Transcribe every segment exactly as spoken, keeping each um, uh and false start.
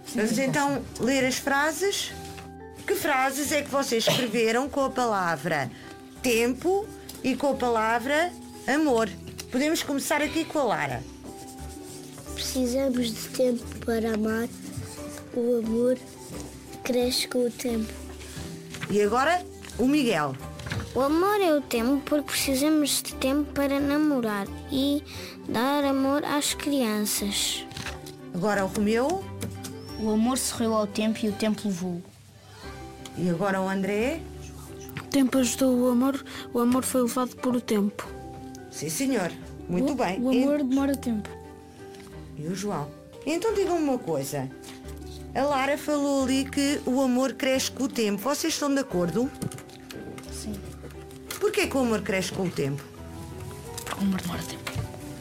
Vamos então ler as frases. Que frases é que vocês escreveram com a palavra tempo e com a palavra amor? Podemos começar aqui com a Lara. Precisamos de tempo para amar. O amor cresce com o tempo. E agora, o Miguel. O amor é o tempo porque precisamos de tempo para namorar e dar amor às crianças. Agora o Romeu. O amor sorriu ao tempo e o tempo levou. E agora o André. O tempo ajudou o amor, o amor foi levado por o tempo. Sim, senhor. Muito o, bem. O amor e... demora tempo. E o João. Então digam-me uma coisa. A Lara falou ali que o amor cresce com o tempo. Vocês estão de acordo? Sim. Porquê que o amor cresce com o tempo? Porque o amor demora tempo.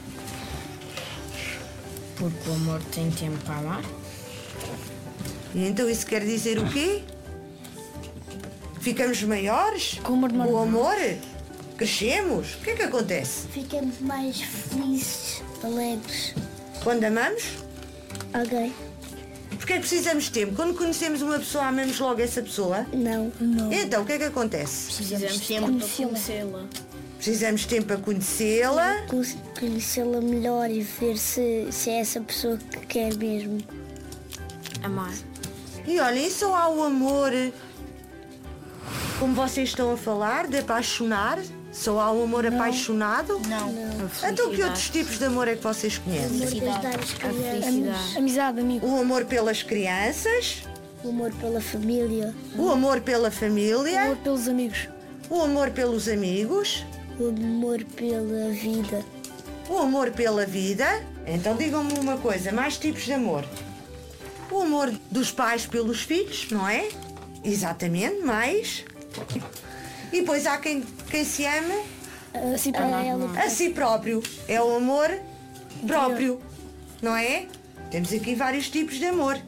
Porque o amor tem tempo para amar. E então isso quer dizer o quê? Ficamos maiores? Com o amor demora O amor? Crescemos? O que é que acontece? Ficamos mais felizes, alegres. Quando amamos? Alguém? Porque é que precisamos de tempo? Quando conhecemos uma pessoa, amamos logo essa pessoa? Não. Não. Então, o que é que acontece? Precisamos de tempo para conhecê-la. Precisamos de tempo para conhecê-la. Conhecê-la melhor e ver se, se é essa pessoa que quer mesmo. Amar. E olha, e só há o amor, como vocês estão a falar, de apaixonar? Só há o amor apaixonado? Não. Então que outros tipos de amor é que vocês conhecem? Amor das A crianças. felicidade. Amizade, amigo. O amor pelas crianças, O amor pela família. o amor pela família, Amor pelos amigos. o amor pelos amigos, O amor pela vida. o amor pela vida. Então digam-me uma coisa, mais tipos de amor. O amor dos pais pelos filhos, não é? Exatamente, mais. E depois há quem, quem se ama Assim para ela. a si próprio. É o amor próprio, não é? Temos aqui vários tipos de amor.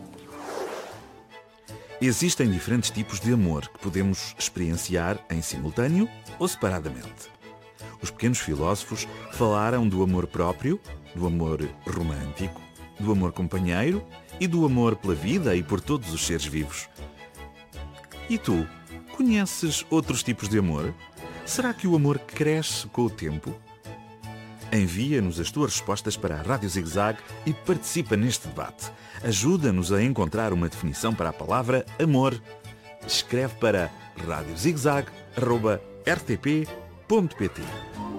Existem diferentes tipos de amor que podemos experienciar em simultâneo ou separadamente. Os pequenos filósofos falaram do amor próprio, do amor romântico, do amor companheiro e do amor pela vida e por todos os seres vivos. E tu, conheces outros tipos de amor? Será que o amor cresce com o tempo? Envia-nos as tuas respostas para a Rádio Zig Zag e participa neste debate. Ajuda-nos a encontrar uma definição para a palavra amor. Escreve para radiozigzag arroba r t p ponto p t.